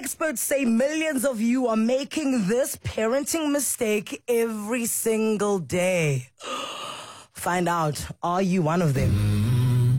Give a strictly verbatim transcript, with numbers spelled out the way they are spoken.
Experts say millions of you are making this parenting mistake every single day. Find out, are you one of them?